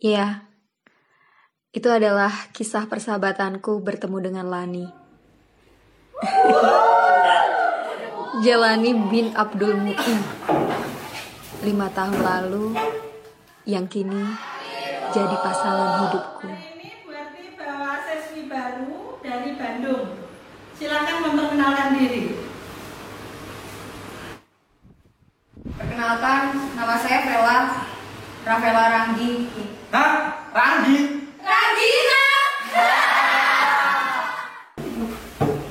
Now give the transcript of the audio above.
Iya, itu adalah kisah persahabatanku bertemu dengan Lani. Jelani bin Abdul Mu'in, 5 tahun lalu, yang kini jadi pasangan hidupku. Ini berarti bawa siswi baru dari Bandung. Silakan memperkenalkan diri. Perkenalkan, nama saya Rafaela Ranggi. Hah? Ranggi? Ranggi,